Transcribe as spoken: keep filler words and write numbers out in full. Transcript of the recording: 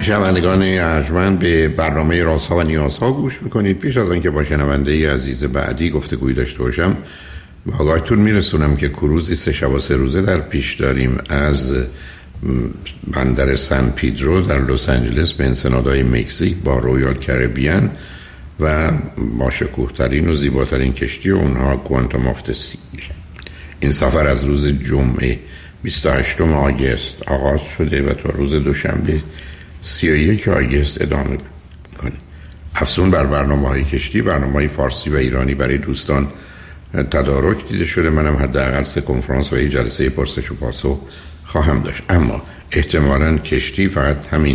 شنوندگان ارجمند به برنامه رازها و نیازها گوش میکنید. پیش از آنکه با شنونده عزیز بعدی گفتگوی داشته باشم به آگاهتون میرسونم که کروزی سه شب و سه روزه در پیش داریم از بندر سن پیدرو در لس آنجلس به انسنادهای مکزیک با رویال کربیان و با شکوه‌ترین و زیباترین کشتی اونها کوانتوم آف د سی. این سفر از روز جمعه بیست و هشتم آگوست آغاز شده و تا روز دوشنبه سی و یک آگوست ادامه کنه. افزون بر برنامه‌های کشتی، برنامه‌های فارسی و ایرانی برای دوستان تدارک دیده شده. منم حداقل سه کنفرانس و یک جلسه پرسش و پاسخ خواهم داشت، اما احتمالاً کشتی فقط همین